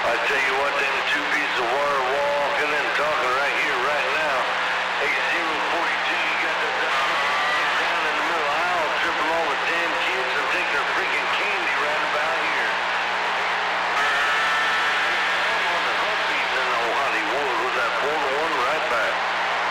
I tell you what, them two pieces of water walking and talking right